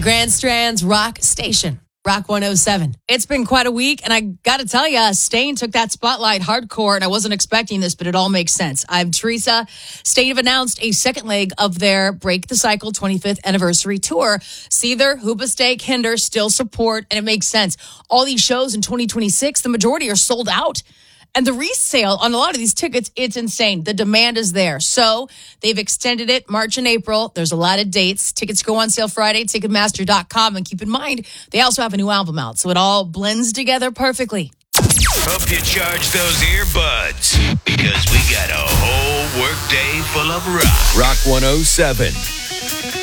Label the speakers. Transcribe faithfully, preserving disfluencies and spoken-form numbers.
Speaker 1: Grand Strand's Rock Station. Rock one oh seven. It's been quite a week, and I got to tell you, Stain took that spotlight hardcore, and I wasn't expecting this, but it all makes sense. I'm Teresa. Stain have announced a second leg of their Break the Cycle twenty-fifth anniversary tour. Seether, Hoobastank, Hinder still support, and it makes sense. All these shows in twenty twenty-six, the majority are sold out. And the resale on a lot of these tickets, it's insane. The demand is there. So they've extended it March and April. There's a lot of dates. Tickets go on sale Friday, Ticketmaster dot com. And keep in mind, they also have a new album out. So it all blends together perfectly.
Speaker 2: Hope you charge those earbuds because we got a whole workday full of rock.
Speaker 3: Rock one oh seven.